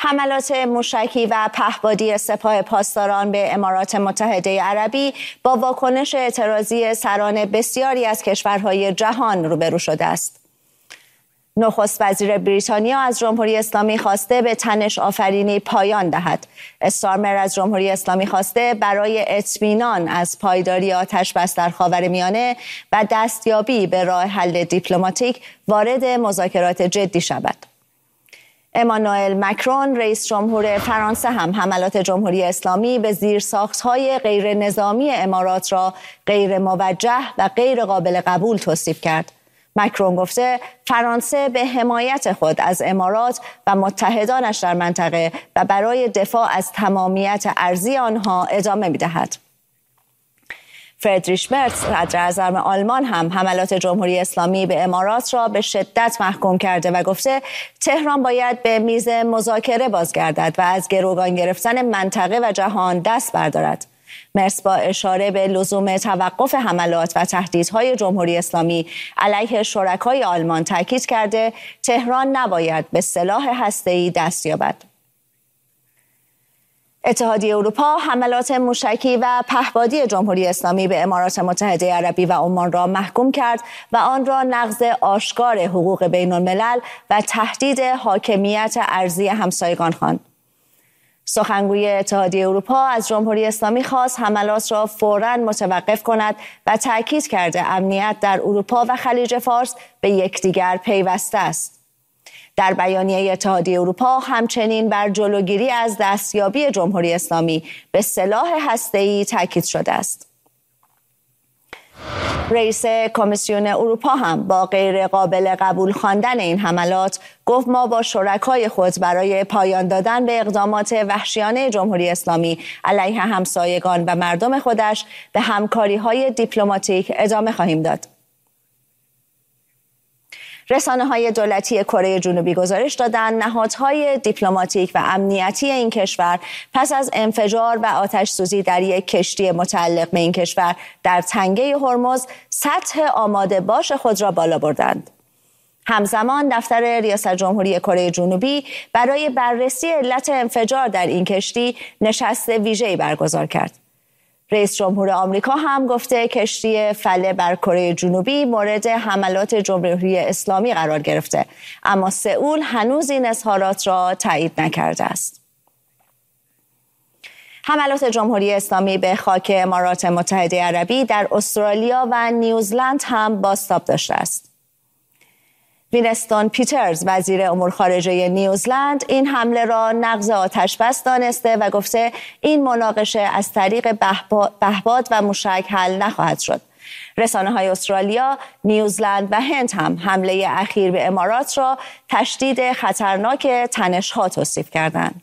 حملات موشکی و پهپادی سپاه پاسداران به امارات متحده عربی با واکنش اعتراضی سران بسیاری از کشورهای جهان روبرو شده است. نخست وزیر بریتانیا از جمهوری اسلامی خواسته به تنش آفرینی پایان دهد. استارمر از جمهوری اسلامی خواسته برای اطمینان از پایداری آتش بس در خاورمیانه و دستیابی به راه حل دیپلماتیک وارد مذاکرات جدی شود. امانوئل مکرون رئیس جمهور فرانسه هم حملات جمهوری اسلامی به زیرساخت‌های غیر نظامی امارات را غیر موجه و غیر قابل قبول توصیف کرد. مکرون گفته فرانسه به حمایت خود از امارات و متحدانش در منطقه و برای دفاع از تمامیت ارضی آنها ادامه می‌دهد. فریدریش مرز صدراعظم آلمان هم حملات جمهوری اسلامی به امارات را به شدت محکوم کرده و گفته تهران باید به میز مذاکره بازگردد و از گروگان گرفتن منطقه و جهان دست بردارد. مرز با اشاره به لزوم توقف حملات و تهدیدهای جمهوری اسلامی علیه شرکای آلمان تاکید کرده تهران نباید به سلاح هسته‌ای دست یابد. اتحادیه اروپا حملات موشکی و پهپادی جمهوری اسلامی به امارات متحده عربی و عمان را محکوم کرد و آن را نقض آشکار حقوق بین الملل و تهدید حاکمیت ارضی همسایگان خواند. سخنگوی اتحادیه اروپا از جمهوری اسلامی خواست حملات را فوراً متوقف کند و تاکید کرده امنیت در اروپا و خلیج فارس به یکدیگر پیوسته است. در بیانیه اتحادیه اروپا همچنین بر جلوگیری از دستیابی جمهوری اسلامی به سلاح هسته‌ای تاکید شده است. رئیس کمیسیون اروپا هم با غیر قابل قبول خواندن این حملات گفت ما با شرکای خود برای پایان دادن به اقدامات وحشیانه جمهوری اسلامی علیه همسایگان و مردم خودش به همکاری‌های دیپلماتیک ادامه خواهیم داد. رسانه‌های دولتی کره جنوبی گزارش دادند نهادهای دیپلماتیک و امنیتی این کشور پس از انفجار و آتش‌سوزی در یک کشتی متعلق به این کشور در تنگه هرمز سطح آماده باش خود را بالا بردند. همزمان دفتر ریاست جمهوری کره جنوبی برای بررسی علت انفجار در این کشتی نشست ویژه‌ای برگزار کرد. رئیس جمهور آمریکا هم گفته کشتی فله بر کره جنوبی مورد حملات جمهوری اسلامی قرار گرفته، اما سئول هنوز این اظهارات را تایید نکرده است. حملات جمهوری اسلامی به خاک امارات متحده عربی در استرالیا و نیوزلند هم بازتاب داشته است. وینستون پیترز وزیر امور خارجه نیوزلند این حمله را نقض آتش‌بس دانسته و گفته این مناقشه از طریق پهپاد و موشک حل نخواهد شد. رسانه‌های استرالیا، نیوزلند و هند هم حمله اخیر به امارات را تشدید خطرناک تنش‌ها توصیف کردند.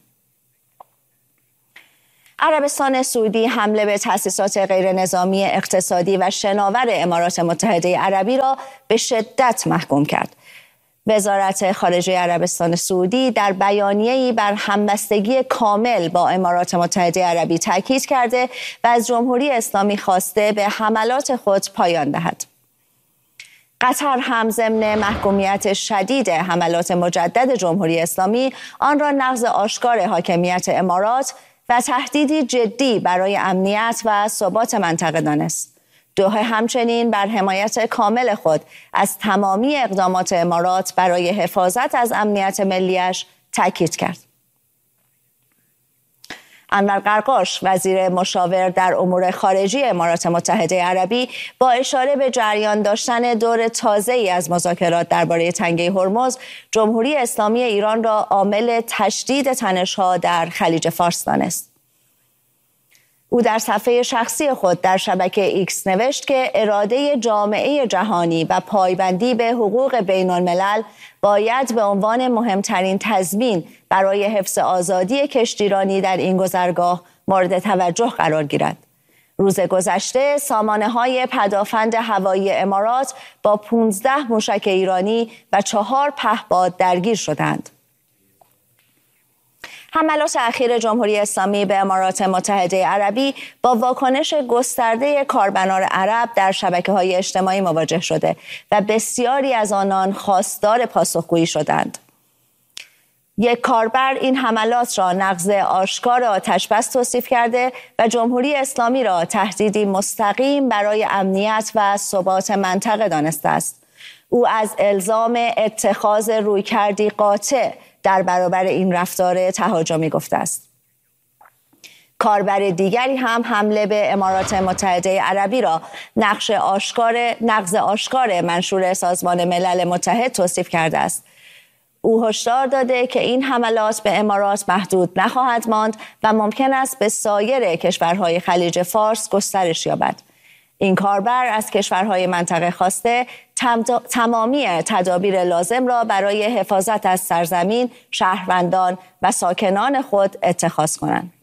عربستان سعودی حمله به تأسیسات غیرنظامی اقتصادی و شناور امارات متحده عربی را به شدت محکوم کرد. وزارت خارجه عربستان سعودی در بیانیه‌ای بر همبستگی کامل با امارات متحده عربی تاکید کرده و از جمهوری اسلامی خواسته به حملات خود پایان دهد. قطر هم ضمن محکومیت شدید حملات مجدد جمهوری اسلامی آن را نقض آشکار حاکمیت امارات و تهدیدی جدی برای امنیت و ثبات منطقه دانست. دوحه همچنین بر حمایت کامل خود از تمامی اقدامات امارات برای حفاظت از امنیت ملیش تاکید کرد. انور قرقاش وزیر مشاور در امور خارجی امارات متحده عربی با اشاره به جریان داشتن دور تازه‌ای از مذاکرات درباره تنگه هرمز، جمهوری اسلامی ایران را عامل تشدید تنش‌ها در خلیج فارس دانست. او در صفحه شخصی خود در شبکه ایکس نوشت که اراده جامعه جهانی و پایبندی به حقوق بین الملل باید به عنوان مهمترین تضمین برای حفظ آزادی کشتیرانی در این گذرگاه مورد توجه قرار گیرد. روز گذشته سامانه‌های پدافند هوایی امارات با 15 موشک ایرانی و 4 پهپاد درگیر شدند. حملات اخیر جمهوری اسلامی به امارات متحده عربی با واکنش گسترده کاربران عرب در شبکه‌های اجتماعی مواجه شده و بسیاری از آنان خواستار پاسخگویی شدند. یک کاربر این حملات را نقض آشکار آتش‌بس توصیف کرده و جمهوری اسلامی را تهدیدی مستقیم برای امنیت و ثبات منطقه دانسته است. او از الزام اتخاذ رویکردی قاطع در برابر این رفتار تهاجمی گفته است. کاربر دیگری هم حمله به امارات متحده عربی را نقض آشکار منشور سازمان ملل متحد توصیف کرده است. او هشدار داده که این حملات به امارات محدود نخواهد ماند و ممکن است به سایر کشورهای خلیج فارس گسترش یابد. این کاربر از کشورهای منطقه خواسته تمامی تدابیر لازم را برای حفاظت از سرزمین، شهروندان و ساکنان خود اتخاذ کنند.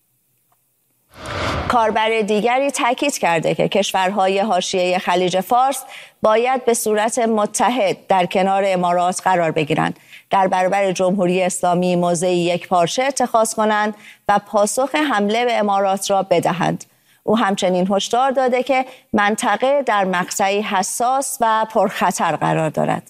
کاربر دیگری تاکید کرده که کشورهای حاشیه خلیج فارس باید به صورت متحد در کنار امارات قرار بگیرند، در برابر جمهوری اسلامی موضعی یکپارچه اتخاذ کنند و پاسخ حمله به امارات را بدهند. او همچنین هشدار داده که منطقه در مقطعی حساس و پرخطر قرار دارد.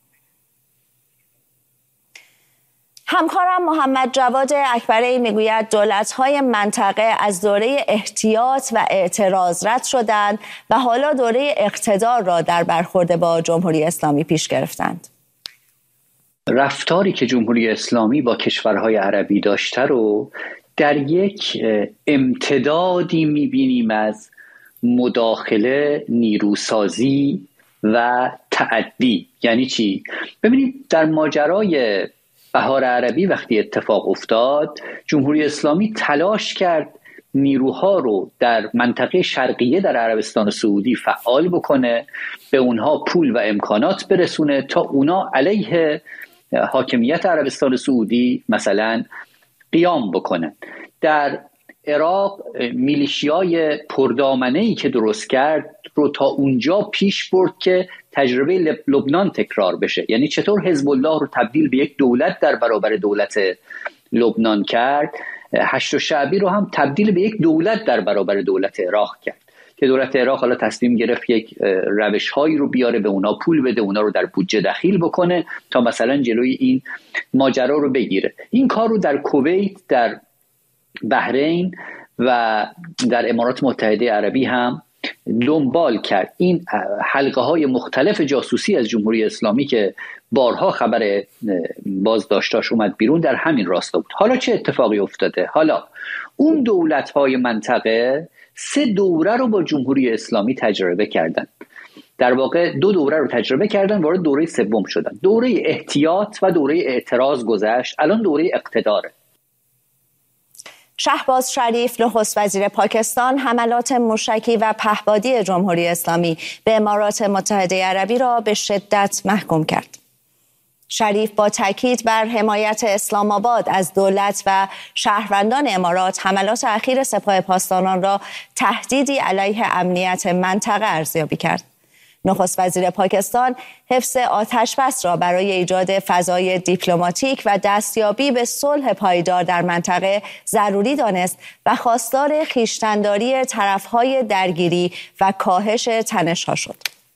همکارم محمد جواد اکبری میگوید دولت‌های منطقه از دوره احتیاط و اعتراض رد شدند و حالا دوره اقتدار را در برخورد با جمهوری اسلامی پیش گرفتند. رفتاری که جمهوری اسلامی با کشورهای عربی داشته رو در یک امتدادی می‌بینیم از مداخله، نیروسازی و تعدی. یعنی چی؟ ببینید در ماجرای بهار عربی وقتی اتفاق افتاد، جمهوری اسلامی تلاش کرد نیروها رو در منطقه شرقیه در عربستان سعودی فعال بکنه، به اونها پول و امکانات برسونه تا اونا علیه حاکمیت عربستان سعودی مثلا قیام بکنه. در عراق میلیشیای پردامنه‌ای که درست کرد رو تا اونجا پیش برد که تجربه لبنان تکرار بشه. یعنی چطور حزب الله رو تبدیل به یک دولت در برابر دولت لبنان کرد، هشت شعبی رو هم تبدیل به یک دولت در برابر دولت عراق کرد که دولت عراق حالا تصمیم گرفت یک روش‌هایی رو بیاره، به اونا پول بده، اونا رو در بودجه دخیل بکنه تا مثلا جلوی این ماجرا رو بگیره. این کار رو در کویت، در بحرین و در امارات متحده عربی هم دنبال کرد. این حلقه های مختلف جاسوسی از جمهوری اسلامی که بارها خبر بازداشتاش اومد بیرون در همین راستا بود. حالا چه اتفاقی افتاده؟ حالا اون دولت های منطقه 3 دوره رو با جمهوری اسلامی تجربه کردن. در واقع 2 دوره رو تجربه کردن، وارد دوره 3 شدن. دوره احتیاط و دوره اعتراض گذشت، الان دوره اقتداره. شهباز شریف نخست وزیر پاکستان حملات موشکی و پهپادی جمهوری اسلامی به امارات متحده عربی را به شدت محکوم کرد. شریف با تاکید بر حمایت اسلام آباد از دولت و شهروندان امارات حملات اخیر سپاه پاسداران را تهدیدی علیه امنیت منطقه ارزیابی کرد. نخست وزیر پاکستان حفظ آتش‌بس را برای ایجاد فضای دیپلماتیک و دستیابی به صلح پایدار در منطقه ضروری دانست و خواستار خویشتن‌داری طرف‌های درگیری و کاهش تنش‌ها شد.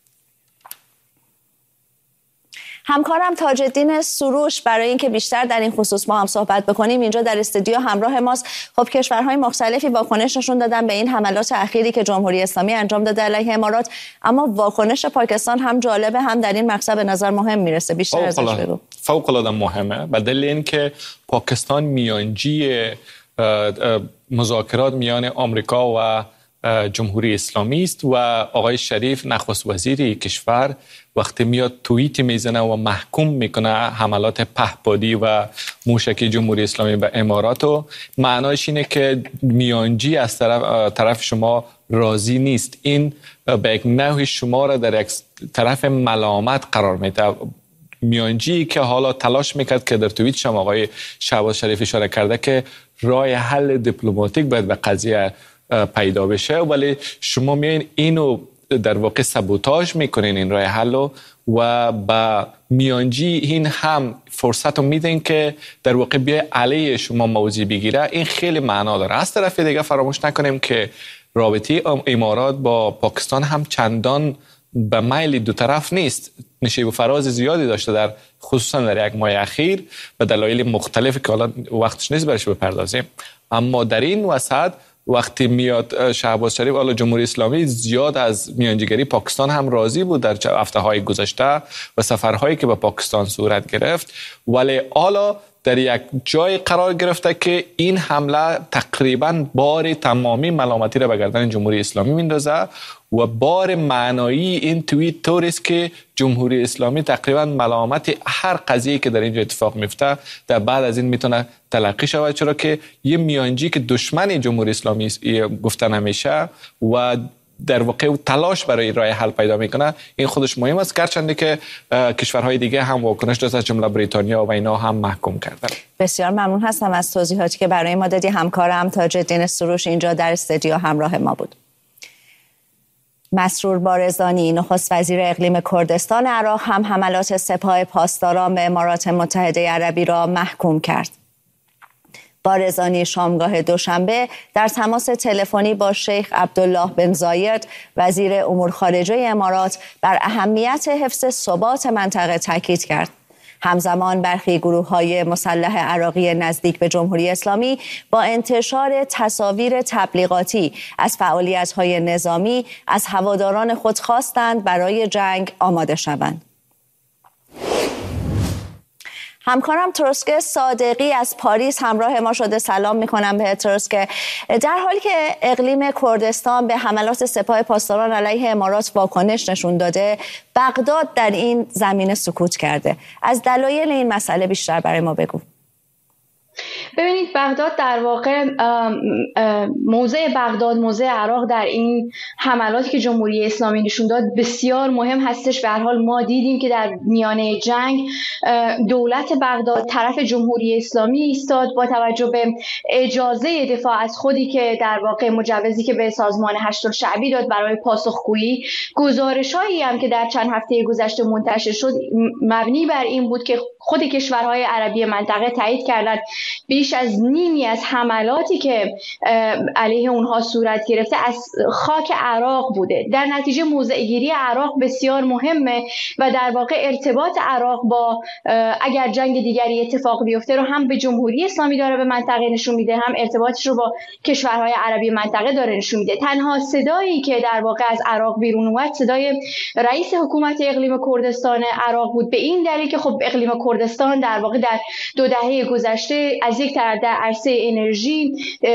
همکارم تاج الدین سروش برای اینکه بیشتر در این خصوص ما هم صحبت بکنیم اینجا در استودیو همراه ماست. خب کشورهای مختلفی واکنش نشون دادن به این حملات اخیری که جمهوری اسلامی انجام داده علیه امارات، اما واکنش پاکستان هم جالبه، هم در این مقطع به نظر مهم میرسه. بیشتر ازش بگو. فوق العاده مهمه به دلیل اینکه پاکستان میانجی مذاکرات میان آمریکا و جمهوری اسلامی است و آقای شریف نخست وزیری کشور وقتی میاد توییت میزنه و محکوم میکنه حملات پهپادی و موشکی جمهوری اسلامی به امارات، معنایش اینه که میانجی از طرف شما راضی نیست. این به یک نحوی شما را در یک طرف ملامت قرار میده. میانجی که حالا تلاش میکرد که در توییتش هم آقای شهباز شریف اشاره کرده که راه حل دیپلماتیک باید به قضیه پیدا بشه، ولی شما میایین اینو در واقع سابوتاژ میکنین این راه حل و با میانجی این هم فرصت رو میدین که در واقع بیای علیه شما موضوع بگیره. این خیلی معنا داره. از طرف دیگه فراموش نکنیم که رابطه امارات با پاکستان هم چندان به میل دو طرف نیست، نشیب و فراز زیادی داشته در خصوصا در یک ماه اخیر به دلایل مختلفی که حالا وقتش نیست برش بپردازیم. اما در این وسط وقتی میاد شهباز شریف، حالا جمهوری اسلامی زیاد از میانجیگری پاکستان هم راضی بود در هفته‌های گذشته و سفرهایی که به پاکستان صورت گرفت، ولی حالا در یک جای قرار گرفته که این حمله تقریبا بار تمامی ملامتی را به گردن جمهوری اسلامی میندازه و بار معنایی این توییت طوری است که جمهوری اسلامی تقریبا ملامت هر قضیه که در اینجا اتفاق میفته در بعد از این میتونه تلقی شود، چرا که یه میانجی که دشمن جمهوری اسلامی گفتن همیشه و در واقع تلاش برای راه حل پیدا میکنه، این خودش مهم است، گرچنده که کشورهای دیگه هم واکنش داشت، از جمله بریتانیا و اینا هم محکوم کردن. بسیار ممنون هستم از توضیحاتی که برای ما دادی. همکارم تاج‌الدین سروش اینجا در استودیو همراه ما بود. مسرور بارزانی نخست وزیر اقلیم کردستان عراق هم حملات سپاه پاسداران به امارات متحده عربی را محکوم کرد. بارزانی شامگاه دوشنبه در تماس تلفنی با شیخ عبدالله بن زاید وزیر امور خارجه امارات بر اهمیت حفظ ثبات منطقه تاکید کرد. همزمان برخی گروه‌های مسلح عراقی نزدیک به جمهوری اسلامی با انتشار تصاویر تبلیغاتی از فعالیت‌های نظامی از هواداران خود خواستند برای جنگ آماده شوند. همکارم تروسکه صادقی از پاریس همراه ما شده. سلام میکنم به تروسکه. در حالی که اقلیم کردستان به حملات سپاه پاسداران علیه امارات واکنش نشون داده، بغداد در این زمینه سکوت کرده. از دلایل این مسئله بیشتر برای ما بگو. ببینید، بغداد در واقع موضع بغداد، موضع عراق در این حملاتی که جمهوری اسلامی نشون داد بسیار مهم هستش. به هر حال ما دیدیم که در میانه جنگ دولت بغداد طرف جمهوری اسلامی ایستاد با توجه به اجازه دفاع از خودی که در واقع مجوزی که به سازمان هشت‌الشعبی داد برای پاسخگویی. گزارش‌هایی هم که در چند هفته گذشته منتشر شد مبنی بر این بود که خود کشورهای عربی منطقه تایید کردند بیش از نیمی از حملاتی که علیه اونها صورت گرفته از خاک عراق بوده. در نتیجه موضع‌گیری عراق بسیار مهمه و در واقع ارتباط عراق با اگر جنگ دیگری اتفاق بیفته رو هم به جمهوری اسلامی داره به منطقه نشون میده، هم ارتباطش رو با کشورهای عربی منطقه داره نشون میده. تنها صدایی که در واقع از عراق بیرون اومد صدای رئیس حکومت اقلیم کردستان عراق بود، به این دلیل که خب اقلیم کردستان در واقع در 2 دهه گذشته از یک طرف در عرصه انرژی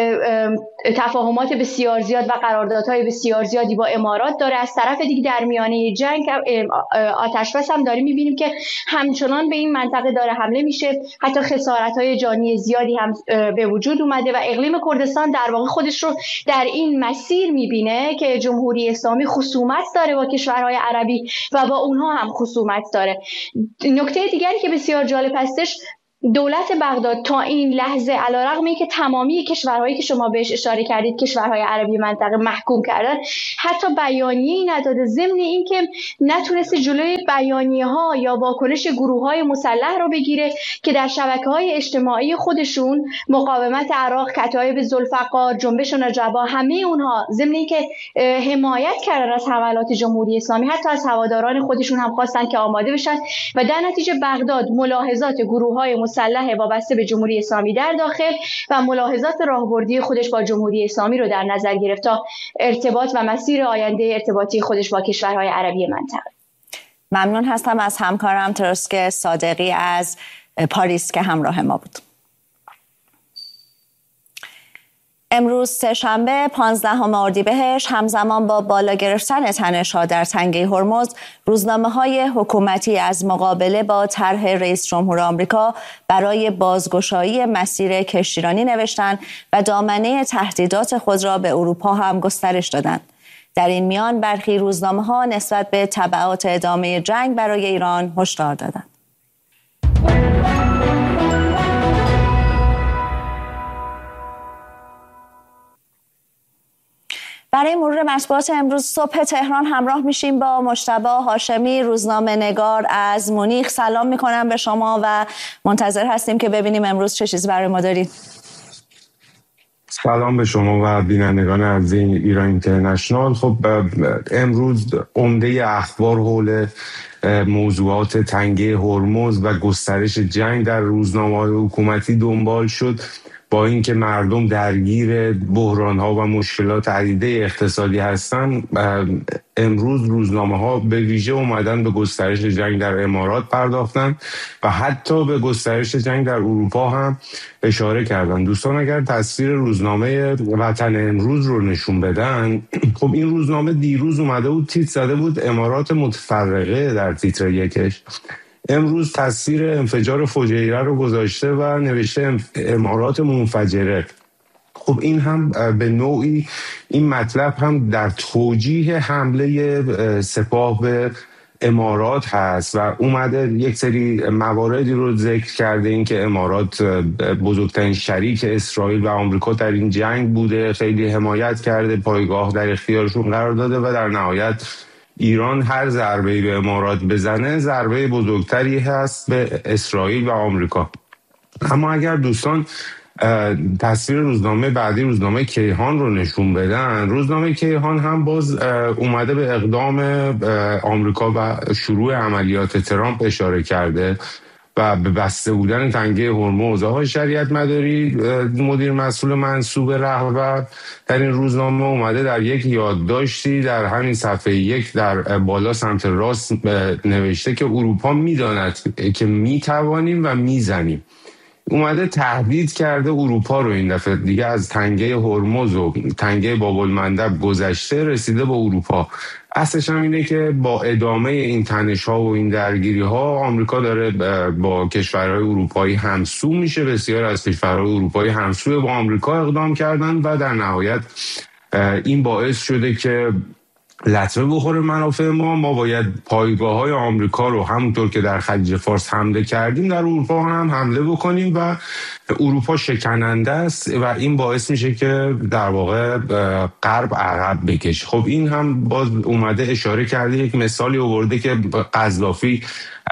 تفاهمات بسیار زیاد و قراردادهای بسیار زیادی با امارات داره، از طرف دیگه در میانه جنگ آتش‌بس هم داریم می‌بینیم که همچنان به این منطقه داره حمله میشه، حتی خسارت‌های جانی زیادی هم به وجود اومده و اقلیم کردستان در واقع خودش رو در این مسیر می‌بینه که جمهوری اسلامی خصومت داره با کشورهای عربی و با اونها هم خصومت داره. نکته دیگری که بسیار جالب هستش، دولت بغداد تا این لحظه علیرغم اینکه تمامی کشورهایی که شما بهش اشاره کردید کشورهای عربی منطقه محکوم کردن، حتی بیانیه‌ای نداده، ضمن اینکه نتونسته جلوی بیانیه‌ها یا واکنش گروه‌های مسلح رو بگیره که در شبکه‌های اجتماعی خودشون مقاومت عراق، کتایب ذوالفقار، جنبش نجبا، همه اونها ضمن اینکه حمایت کردن از حملات جمهوری اسلامی، حتی از هواداران خودشون هم خواستن که آماده بشن و در نتیجه بغداد ملاحظات گروه‌های مسلح وابسته به جمهوری اسلامی در داخل و ملاحظات راهبردی خودش با جمهوری اسلامی رو در نظر گرفت تا ارتباط و مسیر آینده ارتباطی خودش با کشورهای عربی منطقه. ممنون هستم از همکارم تروسکه صادقی از پاریس که همراه ما بود. امروز سه‌شنبه 15 اردیبهشت همزمان با بالا گرفتن تنش‌ها در تنگه هرمز، روزنامه‌های حکومتی از مقابله با طرح رئیس جمهور آمریکا برای بازگشایی مسیر کشتیرانی نوشتند و دامنه تهدیدات خود را به اروپا هم گسترش دادند. در این میان برخی روزنامه‌ها نسبت به تبعات ادامه جنگ برای ایران هشدار دادند. برای مرور مطبوعات امروز صبح تهران همراه میشیم با مجتبی هاشمی، روزنامه‌نگار از مونیخ. سلام میکنم به شما و منتظر هستیم که ببینیم امروز چه چیزی برای ما دارید. سلام به شما و بینندگان از ایران اینترنشنال. خب امروز عمده اخبار حول موضوعات تنگه هرمز و گسترش جنگ در روزنامه‌های حکومتی دنبال شد، با اینکه مردم درگیر بحران‌ها و مشکلات عدیده اقتصادی هستند. امروز روزنامه‌ها به ویژه اومدن به گسترش جنگ در امارات پرداختن و حتی به گسترش جنگ در اروپا هم اشاره کردن. دوستان اگر تصویر روزنامه وطن امروز رو نشون بدن، خب این روزنامه دیروز اومده بود تیتر زده بود امارات متفرقه در تیتر یکش. امروز تصویر انفجار فجیره رو گذاشته و نوشته امارات منفجره. خب این هم به نوعی این مطلب هم در توجیه حمله سپاه به امارات هست و اومده یک سری مواردی رو ذکر کرده، این که امارات بزرگترین شریک اسرائیل و آمریکا در این جنگ بوده، خیلی حمایت کرده، پایگاه در اختیارشون قرار داده و در نهایت ایران هر ضربه‌ای به امارات بزنه ضربه بزرگتری هست به اسرائیل و آمریکا. اما اگر دوستان تصویر روزنامه بعدی، روزنامه کیهان رو نشون بدن، روزنامه کیهان هم باز اومده به اقدام آمریکا و شروع عملیات ترامپ اشاره کرده و به بسته بودن تنگه هرمز. آقای شریعت مداری، مدیر مسئول منصوب رهبر، در این روزنامه اومده در یک یادداشتی در همین صفحه 1 در بالا سمت راست نوشته که اروپا میداند که میتوانیم و میزنیم. اومده تهدید کرده اروپا رو، این دفعه دیگه از تنگه هرمز و تنگه باب‌المندب گذشته، رسیده به اروپا. اصلش هم اینه که با ادامه این تنش‌ها و این درگیری‌ها آمریکا داره با کشورهای اروپایی همسو میشه. بسیار از کشورهای اروپایی همسو با آمریکا اقدام کردن و در نهایت این باعث شده که لطمه بخوره منافع ما باید پایگاه‌های آمریکا رو همونطور که در خلیج فارس حمله کردیم در اروپا هم حمله بکنیم و اروپا شکننده است و این باعث میشه که در واقع غرب عقب بکشه. خب این هم باز اومده اشاره کرده، یک مثالی آورده که قذافی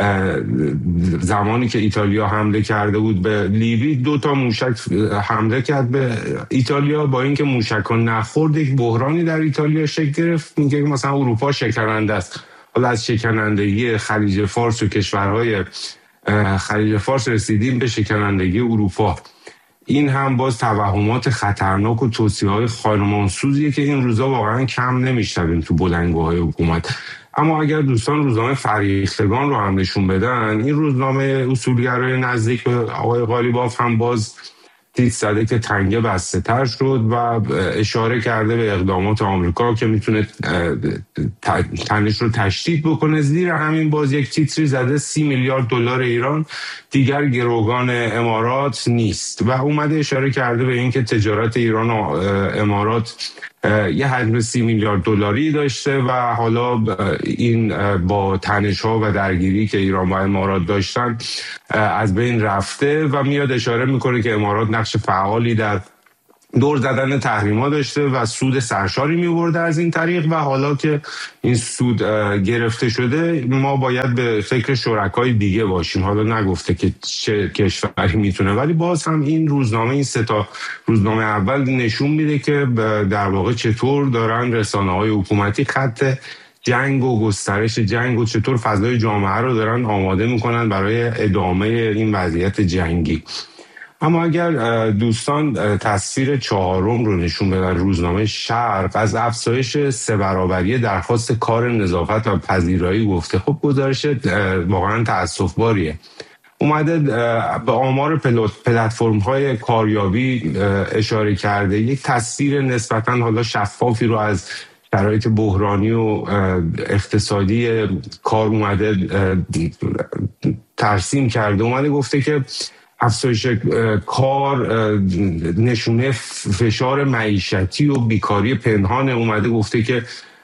زمانی که ایتالیا حمله کرده بود به لیبی 2 موشک حمله کرد به ایتالیا، با اینکه موشک‌ها نخورد یک بحرانی در ایتالیا شکل گرفت. میگه مثلا اروپا شکننده است. حالا از شکنندگی خلیج فارس و کشورهای خلیج فارس رسیدیم به شکنندگی اروپا. این هم باز توهمات خطرناک و توصیه‌های خانمانسوزیه که این روزا واقعا کم نمیشنویم تو بلندگوهای حکومت. اما اگر دوستان روزنامه فریختگان رو هم نشون بدن، این روزنامه اصولگرای نزدیک به آقای قالیباف هم باز تیتر زده که تنگه بسته تر شد و اشاره کرده به اقدامات آمریکا که میتونه تنش رو تشدید بکنه. زیر همین باز یک تیتری زده 30 میلیارد دلار ایران دیگر گروگان امارات نیست و اومده اشاره کرده به اینکه تجارت ایران و امارات یه حجم 30 میلیارد دلاری داشته و حالا این با تنش‌ها و درگیری که ایران و امارات داشتن از بین رفته و میاد اشاره میکنه که امارات نقش فعالی در دور زدن تحریم‌ها داشته و سود سرشاری می‌برده از این طریق و حالا که این سود گرفته شده ما باید به فکر شرکای دیگه باشیم. حالا نگفته که چه کشوری میتونه، ولی باز هم این روزنامه، این 3 روزنامه اول نشون میده که در واقع چطور دارن رسانه‌های حکومتی خط جنگ و گسترش جنگ و چطور فضای جامعه رو دارن آماده میکنن برای ادامه این وضعیت جنگی. اما اگر دوستان تصویر 4 رو نشون بدن، روزنامه شرق از افزایش 3 برابری درخواست کار نظافت و پذیرایی گفته. خب گزارش واقعا تأسف‌باریه. اومده به آمار پلتفرم‌های کاریابی اشاره کرده، یک تصویر نسبتاً حالا شفافی رو از شرایط بحرانی و اقتصادی کار اومده ترسیم کرده. اومده گفته که افزایش کار نشونه فشار معیشتی و بیکاری پنهان. اومده گفته که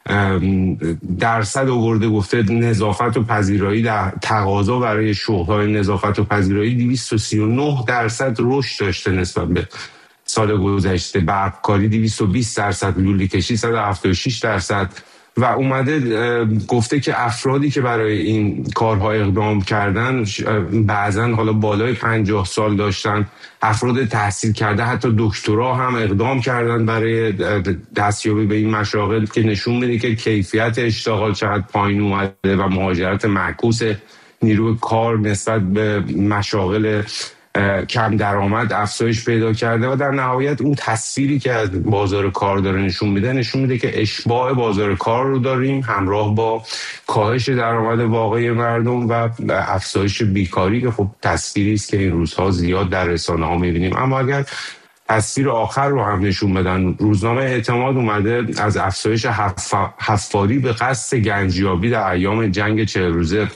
درصد آورده، گفته نظافت و پذیرایی در تقاضا برای شغل‌های نظافت و پذیرایی 239% رشد داشته نسبت به سال گذشته. برقکاری 220%، لوله کشی 176%، و اومده گفته که افرادی که برای این کارها اقدام کردن بعضن حالا بالای 50 سال داشتن، افراد تحصیل کرده، حتی دکترا هم اقدام کردن برای دستیابی به این مشاغل، که نشون میده که کیفیت اشتغال چقدر پایین اومده و مهاجرت معکوس نیروی کار نسبت به مشاغل کم درآمد افزایش پیدا کرده و در نهایت اون تصویری که از بازار کار داره نشون میده که اشباع بازار کار رو داریم همراه با کاهش درآمد واقعی مردم و افزایش بیکاری که خب تصویری است که این روزها زیاد در رسانه‌ها می‌بینیم. اما اگر تصویر آخر رو هم نشون بدن، روزنامه اعتماد اومده از افزایش حفاری به قصد گنجیابی در ایام جنگ 40 روزه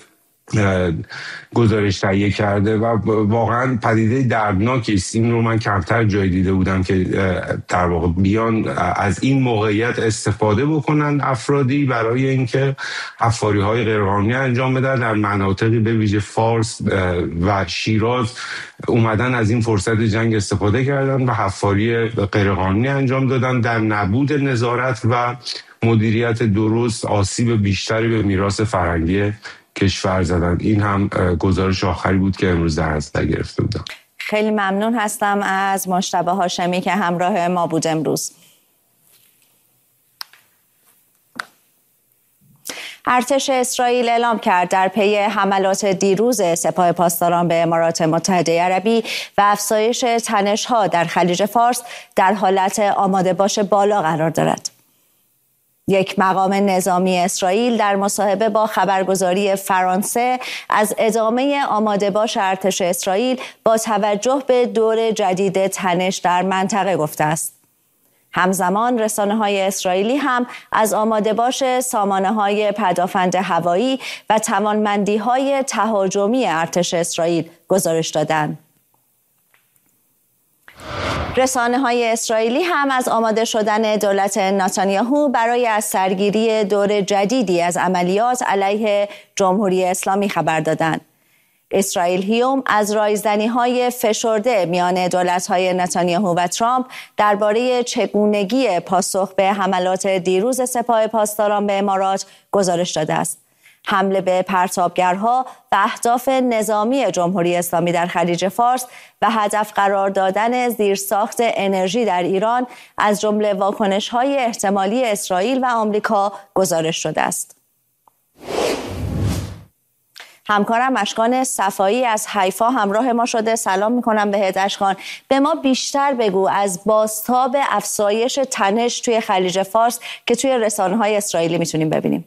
گزارش تهیه کرده و واقعا پدیده دردناکی است. این رو من کمتر جای دیده بودم که در واقع بیان از این موقعیت استفاده بکنن افرادی برای اینکه حفاری‌های غیرقانونی انجام بدن در مناطقی به ویژه فارس و شیراز. اومدن از این فرصت جنگ استفاده کردن و حفاری غیرقانونی انجام دادن. در نبود نظارت و مدیریت درست آسیب بیشتری به میراث فرهنگی کشور زدن. این هم گزارش آخری بود که امروز در نظر گرفته بودم. خیلی ممنون هستم از مجتبی هاشمی که همراه ما بود امروز. ارتش اسرائیل اعلام کرد در پی حملات دیروز سپاه پاسداران به امارات متحده عربی و افزایش تنش‌ها در خلیج فارس در حالت آماده باش بالا قرار دارد. یک مقام نظامی اسرائیل در مصاحبه با خبرگزاری فرانسه از ادامه آماده باش ارتش اسرائیل با توجه به دور جدید تنش در منطقه گفته است. همزمان رسانه‌های اسرائیلی هم از آماده باش سامانه‌های پدافند هوایی و توانمندی‌های تهاجمی ارتش اسرائیل گزارش دادند. رسانه‌های اسرائیلی هم از آماده شدن دولت نتانیاهو برای از سرگیری دور جدیدی از عملیات علیه جمهوری اسلامی خبر دادند. اسرائیل هیوم از رایزنی‌های فشرده میان دولت‌های نتانیاهو و ترامپ درباره چگونگی پاسخ به حملات دیروز سپاه پاسداران به امارات گزارش داده است. حمله به پرتابگرها و اهداف نظامی جمهوری اسلامی در خلیج فارس و هدف قرار دادن زیرساخت انرژی در ایران از جمله واکنش‌های احتمالی اسرائیل و آمریکا گزارش شده است. همکارم اشکان صفایی از حیفا همراه ما شده. سلام میکنم بهت اشکان. به ما بیشتر بگو از بازتاب افزایش تنش توی خلیج فارس که توی رسانه‌های اسرائیلی میتونیم ببینیم.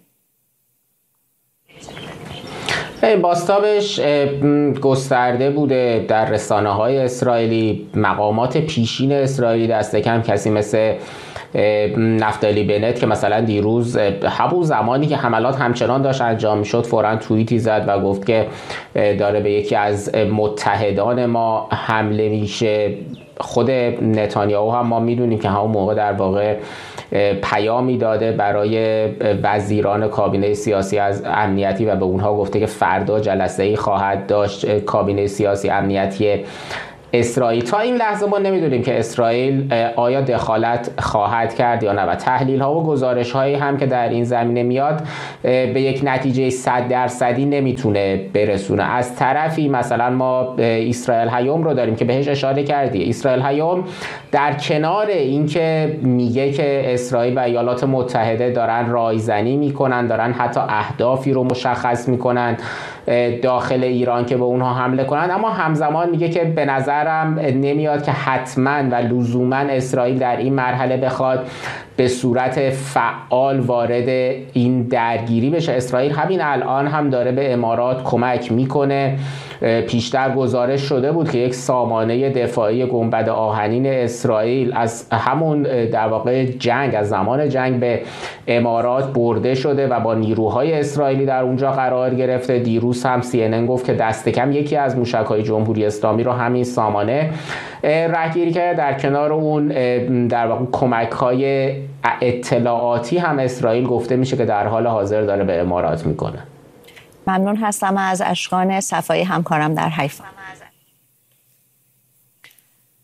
بازتابش گسترده بوده در رسانه‌های اسرائیلی. مقامات پیشین اسرائیلی دست کم کسی مثل نفتالی بنت که مثلا دیروز همون زمانی که حملات همچنان داشت انجام میشد فوراً توییتی زد و گفت که داره به یکی از متحدان ما حمله میشه. خود نتانیاهو هم ما میدونیم که همون موقع در واقع پیامی داده برای وزیران کابینه سیاسی از امنیتی و به اونها گفته که فردا جلسه‌ای خواهد داشت کابینه سیاسی امنیتی اسرائیل. تا این لحظه ما نمیدونیم که اسرائیل آیا دخالت خواهد کرد یا نه و تحلیل ها و گزارش هایی هم که در این زمینه میاد به یک نتیجه 100% نمیتونه برسونه. از طرفی مثلا ما اسرائیل هیوم رو داریم که بهش اشاره کردی. اسرائیل هیوم در کنار اینکه میگه که اسرائیل و ایالات متحده دارن رایزنی میکنن، دارن حتی اهدافی رو مشخص میکنن داخل ایران که به اونها حمله کنن، اما همزمان میگه که به نظرم نمیاد که حتما و لزوما اسرائیل در این مرحله بخواد به صورت فعال وارد این درگیری بشه. اسرائیل همین الان هم داره به امارات کمک میکنه. پیشتر گزارش شده بود که یک سامانه دفاعی گنبد آهنین اسرائیل از همون در واقع جنگ، از زمان جنگ به امارات برده شده و با نیروهای اسرائیلی در اونجا قرار گرفته. دیروز هم CNN گفت که دست کم یکی از موشک‌های جمهوری اسلامی رو همین سامانه رهگیری کرده. در کنار اون در واقع کمک‌های اطلاعاتی هم اسرائیل گفته میشه که در حال حاضر داره به امارات میکنه. ممنون هستم از اشکان صفایی همکارم در حیفا.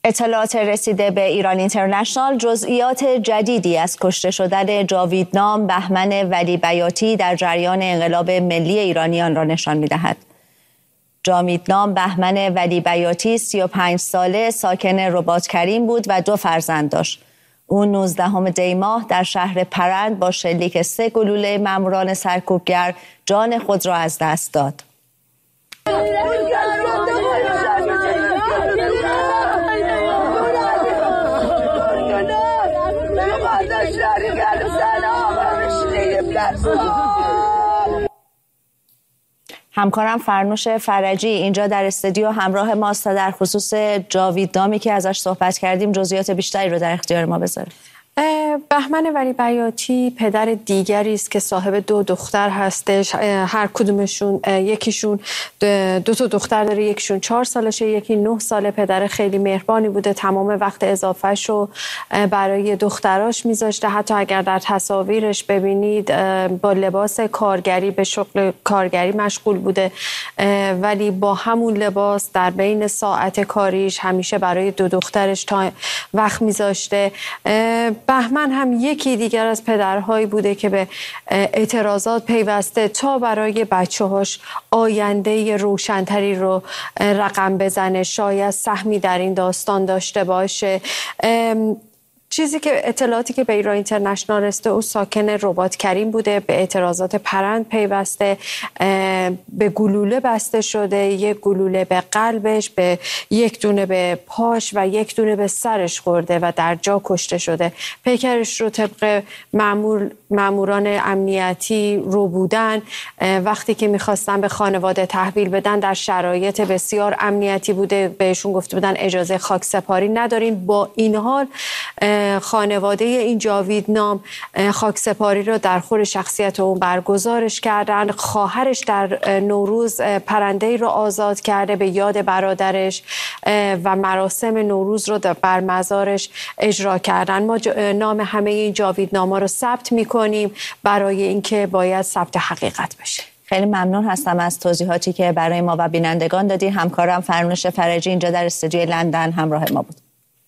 اطلاعات رسیده به ایران اینترنشنال جزئیات جدیدی از کشته شدن جاویدنام بهمن ولی بیاتی در جریان انقلاب ملی ایرانیان را نشان می‌دهد. جاویدنام بهمن ولی بیاتی 35 ساله ساکن رباطکریم بود و 2 فرزند داشت. او 19 دی ماه در شهر پرند با شلیک 3 گلوله ماموران سرکوبگر جان خود را از دست داد. همکارم فرنوش فرجی اینجا در استودیو همراه ماست تا در خصوص جاویدنامی که ازش صحبت کردیم جزئیات بیشتری رو در اختیار ما بذاره. بهمن ولی بیاتی پدر دیگری است که صاحب 2 دختر هستش. هر کدومشون یکیشون 2 تا دختر داره، یکیشون 4 سالشه، یکی 9 ساله. پدر خیلی مهربانی بوده، تمام وقت اضافهش رو برای دختراش میذاشته. حتی اگر در تصاویرش ببینید با لباس کارگری به شغل کارگری مشغول بوده، ولی با همون لباس در بین ساعت کاریش همیشه برای 2 دخترش وقت میذاشته. بهمن هم یکی دیگر از پدرهایی بوده که به اعتراضات پیوسته تا برای بچه‌هاش آینده روشن‌تری رو رقم بزنه. شاید سهمی در این داستان داشته باشه. چیزی که اطلاعاتی که به ایران اینترنشنال رسیده، او ساکن رباطکریم بوده، به اعتراضات پرند پیوسته، به گلوله بسته شده، 1 گلوله به قلبش، به 1 دونه به پاش و 1 دونه به سرش خورده و در جا کشته شده. پیکرش رو طبق ماموران امنیتی رو بودن، وقتی که میخواستن به خانواده تحویل بدن در شرایط بسیار امنیتی بوده، بهشون گفته بودن اجازه خاکسپاری ندارین. با این حال خانواده این جاویدنام خاکسپاری رو در خور شخصیت اون برگزارش کردن. خواهرش در نوروز پرنده‌ای رو آزاد کرده به یاد برادرش و مراسم نوروز رو بر مزارش اجرا کردن. ما نام همه این جاویدنام‌ها رو ثبت می‌کنیم برای اینکه باید ثبت حقیقت بشه. خیلی ممنون هستم از توضیحاتی که برای ما و بینندگان دادی. همکارم فرنوش فرجی اینجا در استودیوی لندن همراه ما بود.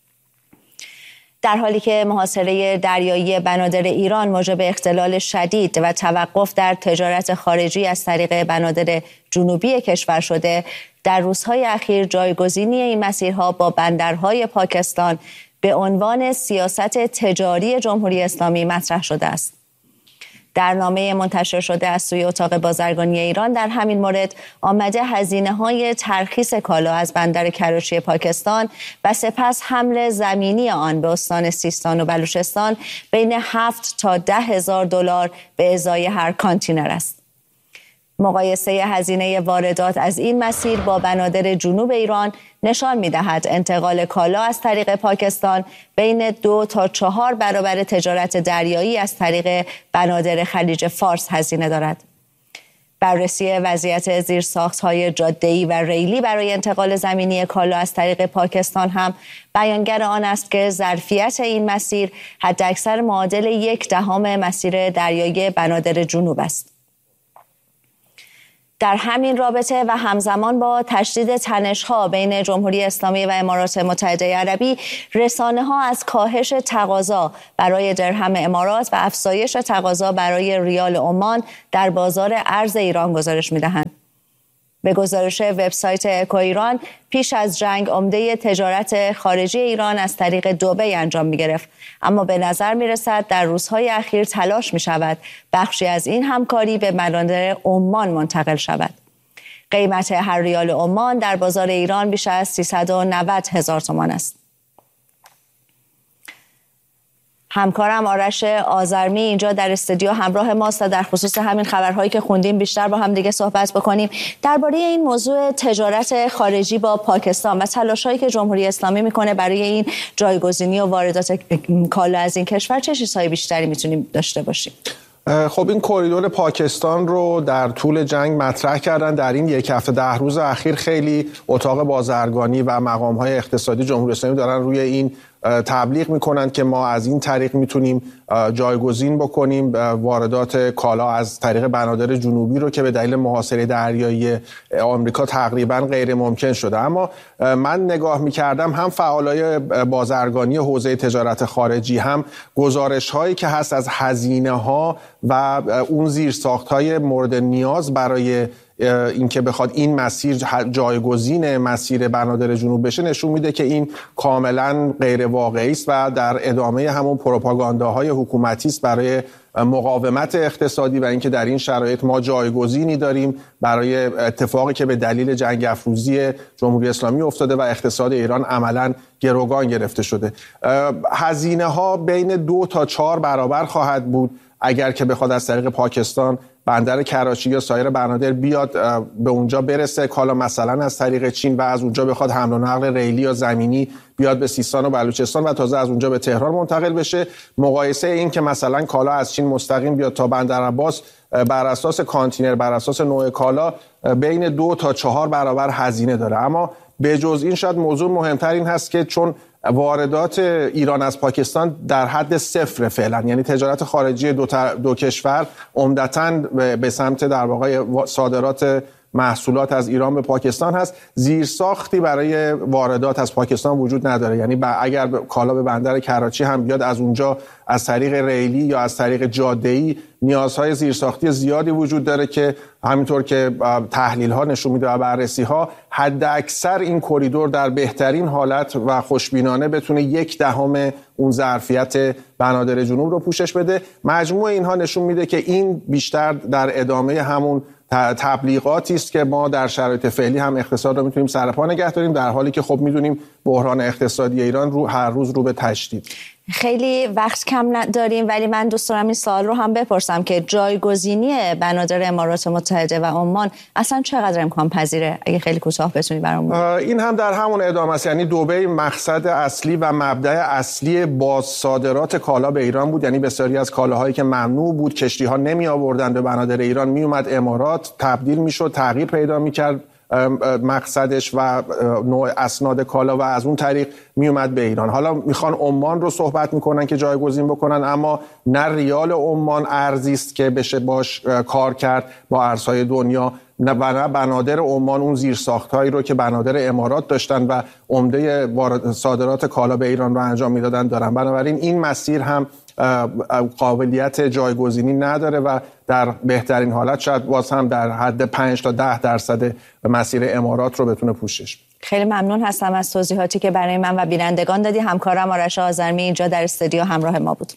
در حالی که محاصره دریایی بنادر ایران موجب اختلال شدید و توقف در تجارت خارجی از طریق بنادر جنوبی کشور شده، در روزهای اخیر جایگزینی این مسیرها با بندرهای پاکستان به عنوان سیاست تجاری جمهوری اسلامی مطرح شده است. در نامه منتشر شده از سوی اتاق بازرگانی ایران در همین مورد آمده هزینه‌های ترخیص کالا از بندر کراچی پاکستان و سپس حمل زمینی آن به استان سیستان و بلوچستان بین 7 تا 10,000 دلار به ازای هر کانتینر است. مقایسه هزینه واردات از این مسیر با بنادر جنوب ایران نشان می‌دهد انتقال کالا از طریق پاکستان بین 2 تا 4 برابر تجارت دریایی از طریق بنادر خلیج فارس هزینه دارد. بررسی وضعیت زیرساخت‌های جاده‌ای و ریلی برای انتقال زمینی کالا از طریق پاکستان هم بیانگر آن است که ظرفیت این مسیر حداکثر معادل 1/10 مسیر دریایی بنادر جنوب است. در همین رابطه و همزمان با تشدید تنش‌ها بین جمهوری اسلامی و امارات متحده عربی، رسانه‌ها از کاهش تقاضا برای درهم امارات و افزایش تقاضا برای ریال عمان در بازار ارز ایران گزارش می‌دهند. به گزارش وبسایت اکو ایران، پیش از جنگ عمده تجارت خارجی ایران از طریق دبی انجام می‌گرفت، اما به نظر می‌رسد در روزهای اخیر تلاش می‌شود بخشی از این همکاری به بندر عمان منتقل شود. قیمت هر ریال عمان در بازار ایران بیش از 390,000 تومان است. همکارم آرش آذرمی اینجا در استودیو همراه ماست تا در خصوص همین خبرهایی که خوندیم بیشتر با هم دیگه صحبت بکنیم. درباره این موضوع تجارت خارجی با پاکستان و تلاش‌هایی که جمهوری اسلامی میکنه برای این جایگزینی و واردات کالا از این کشور، چه چیزهای بیشتری میتونیم داشته باشیم؟ خب این کریدور پاکستان رو در طول جنگ مطرح کردن. در این یک هفته 10 روز اخیر خیلی اتاق بازرگانی و مقام‌های اقتصادی جمهوری اسلامی دارن روی این تبلیغ میکنن که ما از این طریق میتونیم جایگزین بکنیم واردات کالا از طریق بنادر جنوبی رو که به دلیل محاصره دریایی آمریکا تقریبا غیر ممکن شده. اما من نگاه میکردم هم فعالای بازرگانی حوزه تجارت خارجی هم گزارش هایی که هست از هزینه ها و اون زیرساخت‌های مورد نیاز برای اینکه بخواد این مسیر جایگزین مسیر بنادر جنوب بشه نشون میده که این کاملا غیر واقعی است و در ادامه همون پروپاگانداهای حکومتی است برای مقاومت اقتصادی و اینکه در این شرایط ما جایگزینی داریم برای اتفاقی که به دلیل جنگ افروزی جمهوری اسلامی افتاده و اقتصاد ایران عملا گروگان گرفته شده. هزینه ها بین 2 تا 4 برابر خواهد بود اگر که بخواد از طریق پاکستان بندر کراچی یا سایر بنادر بیاد به اونجا برسه کالا، مثلا از طریق چین، و از اونجا بخواد حمل و نقل ریلی یا زمینی بیاد به سیستان و بلوچستان و تازه از اونجا به تهران منتقل بشه. مقایسه این که مثلا کالا از چین مستقیم بیاد تا بندر عباس بر اساس کانتینر، بر اساس نوع کالا، بین 2 تا 4 برابر هزینه داره. اما به جز این شاید موضوع مهمتر این هست که چون واردات ایران از پاکستان در حد صفر فعلا، یعنی تجارت خارجی دو کشور عمدتاً به سمت در واقع صادرات محصولات از ایران به پاکستان هست، زیرساختی برای واردات از پاکستان وجود نداره. یعنی اگر کالا به بندر کراچی هم بیاد از اونجا از طریق ریلی یا از طریق جاده‌ای نیازهای زیرساختی زیادی وجود داره که همینطور که تحلیل‌ها نشون میده و بررسی‌ها حد اکثر این کریدور در بهترین حالت و خوشبینانه بتونه 1/10 اون ظرفیت بنادر جنوب رو پوشش بده. مجموع اینها نشون میده که این بیشتر در ادامه همون تبلیغاتی است که ما در شرایط فعلی هم اقتصاد رو میتونیم سر پا نگه داریم، در حالی که خب میدونیم بحران اقتصادی ایران هر روز رو به تشدید. خیلی وقت کم داریم ولی من دوست دارم این سوال رو هم بپرسم که جایگزینی بنادر امارات متحده و عمان اصلا چقدر امکان پذیره؟ اگه خیلی کوتاه بتونی برامون. این هم در همون ادامه است. یعنی دبی مقصد اصلی و مبدأ اصلی باز صادرات کالا به ایران بود. یعنی بسیاری از کالاهایی که ممنوع بود، کشتی‌ها نمی آوردن به بنادر ایران، می اومد امارات، تبدیل میشد، تغییر پیدا میکرد مقصدش و نوع اسناد کالا و از اون طریق می اومد به ایران. حالا میخوان عمان رو صحبت میکنن که جایگزین بکنن، اما نه ریال عمان ارزی است که بشه باش کار کرد با ارزهای دنیا، نه بنادر عمان اون زیرساخت‌هایی رو که بنادر امارات داشتن و عمده صادرات کالا به ایران رو انجام میدادن دارن. بنابراین این مسیر هم قابلیت جایگزینی نداره و در بهترین حالت شاید باز هم در حد 5 تا 10% مسیر امارات رو بتونه پوشش. خیلی ممنون هستم از توضیحاتی که برای من و بینندگان دادی. همکارم آرش آذرمی اینجا در استودیو همراه ما بود.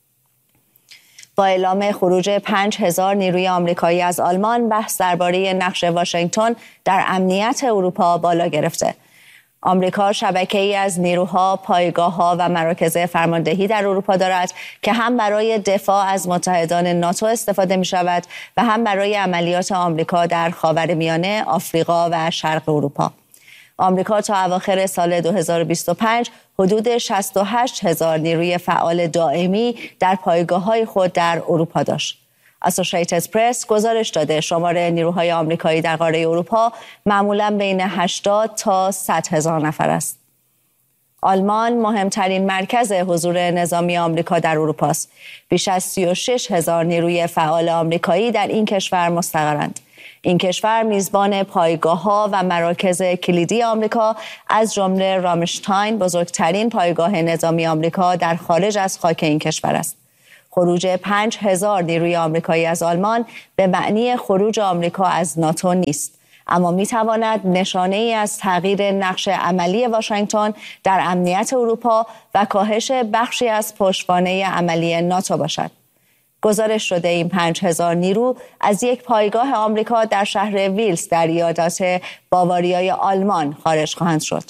با اعلام خروج 5000 نیروی آمریکایی از آلمان، بحث درباره نقش واشنگتن در امنیت اروپا بالا گرفته. آمریکا شبکه‌ای از نیروها، پایگاه‌ها و مراکز فرماندهی در اروپا دارد که هم برای دفاع از متحدان ناتو استفاده می‌شود و هم برای عملیات آمریکا در خاورمیانه، آفریقا و شرق اروپا. آمریکا تا اواخر سال 2025 حدود 68,000 نیروی فعال دائمی در پایگاه‌های خود در اروپا داشت. اسوسییتد پرس گزارش داده شمار نیروهای آمریکایی در قاره اروپا معمولاً بین 80 تا 100,000 نفر است. آلمان مهمترین مرکز حضور نظامی آمریکا در اروپا است. بیش از 36,000 نیروی فعال آمریکایی در این کشور مستقرند. این کشور میزبان پایگاه‌ها و مراکز کلیدی آمریکا از جمله رامشتاین، بزرگترین پایگاه نظامی آمریکا در خارج از خاک این کشور است. خروج 5000 نیروی آمریکایی از آلمان به معنی خروج آمریکا از ناتو نیست، اما میتواند نشانه‌ای از تغییر نقش عملی واشنگتن در امنیت اروپا و کاهش بخشی از پشتوانه عملی ناتو باشد. گزارش شده این 5000 نیرو از یک پایگاه آمریکا در شهر ویلز در ایالت باواریای آلمان خارج خواهند شد.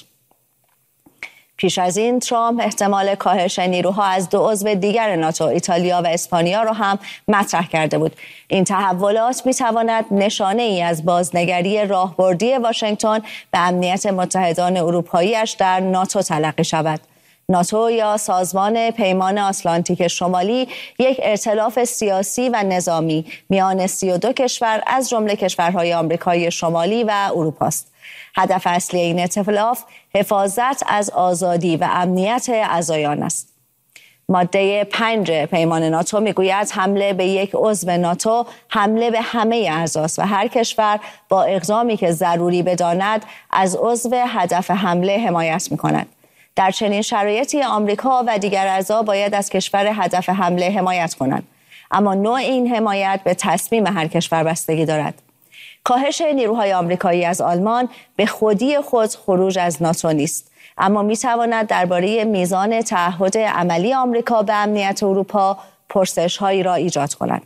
پیش از این ترامپ احتمال کاهش نیروها از 2 عضو دیگر ناتو، ایتالیا و اسپانیا را هم مطرح کرده بود. این تحولات می‌تواند نشانه‌ای از بازنگری راهبردی واشنگتن به امنیت متحدان اروپایی‌اش در ناتو تلقی شود. ناتو یا سازمان پیمان آتلانتیک شمالی یک ائتلاف سیاسی و نظامی میان 32 کشور از جمله کشورهای آمریکای شمالی و اروپا است. هدف اصلی این ائتلاف حفاظت از آزادی و امنیت اعضایان است. ماده 5 پیمان ناتو میگوید حمله به یک عضو ناتو حمله به همه اعضاست و هر کشور با اقدامی که ضروری بداند از عضو هدف حمله حمایت می‌کند. در چنین شرایطی آمریکا و دیگر اعضا باید از کشور هدف حمله حمایت کنند، اما نوع این حمایت به تصمیم هر کشور بستگی دارد. کاهش نیروهای آمریکایی از آلمان به خودی خود خروج از ناتو نیست، اما میتواند درباره میزان تعهد عملی آمریکا به امنیت اروپا پرسش‌هایی را ایجاد کند.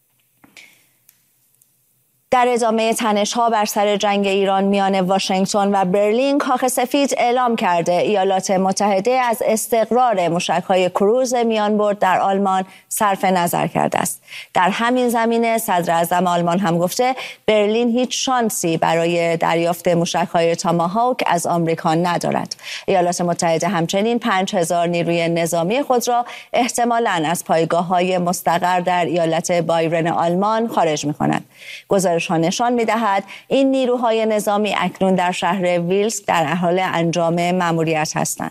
در ادامه تنش‌ها بر سر جنگ ایران میان واشنگتن و برلین، کاخ سفید اعلام کرده ایالات متحده از استقرار موشک‌های کروز میانبرد در آلمان صرف نظر کرده است. در همین زمینه صدر اعظم آلمان هم گفته برلین هیچ شانسی برای دریافت موشک‌های تاماهاوک از آمریکا ندارد. ایالات متحده همچنین 5000 نیروی نظامی خود را احتمالاً از پایگاه‌های مستقر در ایالت بایرن آلمان خارج می‌کند. گزارش نشان می‌دهد این نیروهای نظامی اکنون در شهر ویلسک در حال انجام مأموریت هستند.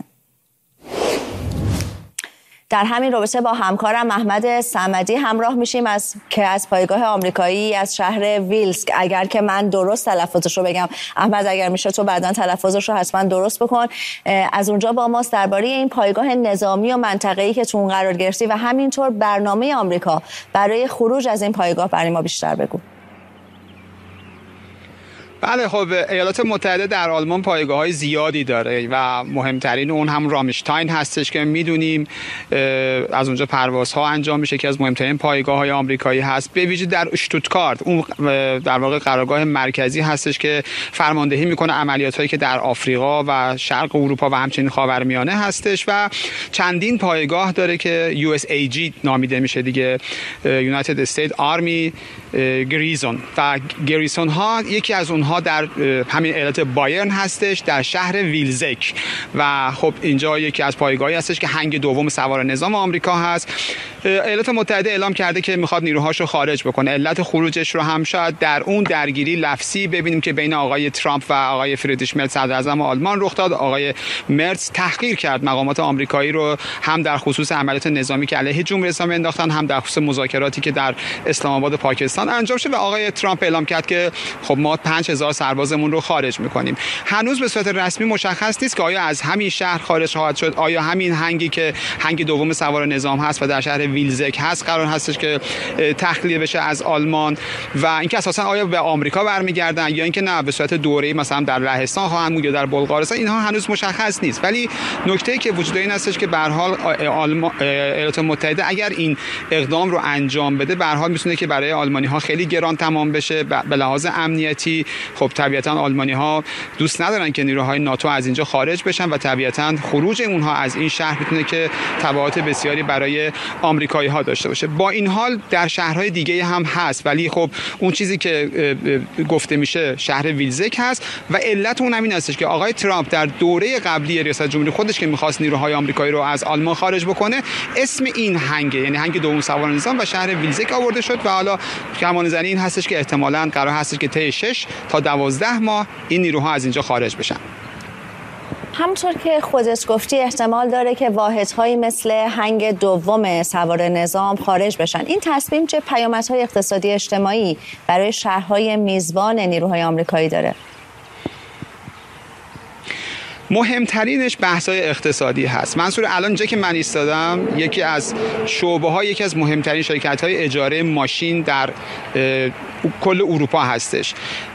در همین رابطه با همکارم احمد صمدی همراه میشیم که از پایگاه آمریکایی از شهر ویلسک، اگر که من درست تلفظش رو بگم، احمد اگر میشه تو بعداً تلفظش رو حتما درست بکن، از اونجا با ماست درباره این پایگاه نظامی و منطقه‌ای که تو اون قرار گرفتی و همینطور برنامه آمریکا برای خروج از این پایگاه برای ما بیشتر بگو. بله، خب ایالات متحده در آلمان پایگاه‌های زیادی داره و مهمترین اون هم رامشتاین هستش که میدونیم از اونجا پروازها انجام میشه که از مهمترین پایگاه‌های آمریکایی هست. به ویژه در اشتوتگارت اون در واقع قرارگاه مرکزی هستش که فرماندهی میکنه عملیاتایی که در آفریقا و شرق اروپا و همچنین خاورمیانه هستش و چندین پایگاه داره که USAG نامیده میشه دیگه، United States Army گریزون و گریزون ها. یکی از اونها در همین ایالت بایرن هستش در شهر ویلزک و خب اینجا یکی از پایگاهی هستش که هنگ دوم سوار نظام آمریکا هست. ایالات متحده اعلام کرده که میخواد نیروهاشو خارج بکنه. علت خروجش رو هم شاید در اون درگیری لفظی ببینیم که بین آقای ترامپ و آقای فریدریش مرتز صدر اعظم آلمان رخ داد. آقای مرتز تحقیر کرد مقامات آمریکایی رو، هم در خصوص عملیات نظامی که علیه جمهوری اسلامی انداختن، هم در خصوص مذاکراتی که در اسلام آباد پاکستان انجام شد و آقای ترامپ اعلام کرد که خب ما 5000 سربازمون رو خارج میکنیم. هنوز به صورت رسمی مشخص نیست که آیا از همین شهر خارج خواهد شد، آیا همین هنگی که هنگ دوم سوار نظام هست و در شهر ویلزک هست قرار هستش که تخلیه بشه از آلمان و اینکه اساسا آیا به آمریکا برمیگردن یا اینکه نه به صورت دوره‌ای مثلا در لهستان خواهند بود یا در بلغارستان، اینها هنوز مشخص نیست. ولی نکته‌ای که وجود این هستش که به هر حال ایالات متحده اگر این اقدام رو انجام بده به هر حال میتونه که برای آلمانی‌ها خیلی گران تمام بشه. به لحاظ امنیتی خب طبیعتاً آلمانی‌ها دوست ندارن که نیروهای ناتو از اینجا خارج بشن و طبیعتاً خروج اونها از این شهر میتونه که تبعات بسیاری برای آمریکایی‌ها داشته باشه. با این حال در شهرهای دیگه هم هست، ولی خب اون چیزی که گفته میشه شهر ویلزک هست و علت اون همین هستش که آقای ترامپ در دوره قبلی ریاست جمهوری خودش که می‌خواست نیروهای آمریکایی رو از آلمان خارج بکنه اسم این هنگ، یعنی هنگ دوم سوار نظام و شهر ویلزک آورده شد و حالا گمانه‌زنی این هستش که احتمالاً قرار هستش که طی 6 تا 12 ماه این نیروها از اینجا خارج بشن. همونطور که خودت گفتی احتمال داره که واحدهایی مثل هنگ دوم سوار نظام خارج بشن. این تصمیم چه پیامدهای اقتصادی اجتماعی برای شهرهای میزبان نیروهای آمریکایی داره؟ مهمترینش بحث‌های اقتصادی هست. منصور الان اینجا که من ایستادم یکی از شعبه‌های یکی از مهمترین شرکت‌های اجاره ماشین در کل اروپا هستش